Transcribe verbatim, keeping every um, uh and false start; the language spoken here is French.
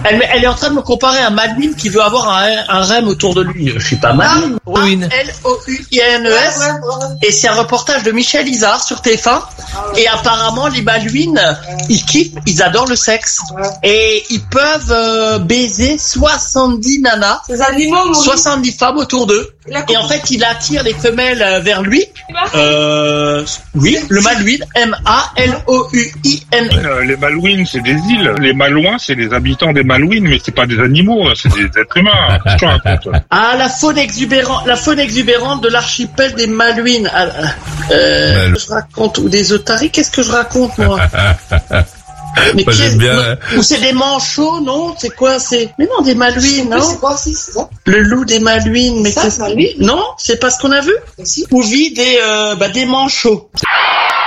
Elle, elle est en train de me comparer à Malouine qui veut avoir un, un rem autour de lui. Je suis pas Malouine. L O U I N E S. Et c'est un reportage de Michel Izard sur T F un. Et apparemment, les Malouines, ils kiffent, ils adorent le sexe. Et ils peuvent euh, baiser soixante-dix nanas. Ces animaux, soixante-dix femmes autour d'eux. Et en fait, il attire les femelles vers lui. Euh, oui, le Malouine, M A L O U I N. Euh, les Malouines, c'est des îles. Les Malouins, c'est les habitants des Malouines, mais c'est pas des animaux, c'est des êtres humains. Je te raconte. Ah, la faune exubérante, la faune exubérante de l'archipel des Malouines. Ah, euh, je raconte, ou des otaries, qu'est-ce que je raconte, moi? Mais bah, j'aime bien. Ou c'est des manchots, non? C'est quoi? C'est mais non, des Malouines, non? C'est quoi aussi, c'est ça? Le loup des Malouines, mais c'est ça, Malouines? Non, c'est pas ce qu'on a vu? Si. Ou vit des euh, bah des manchots.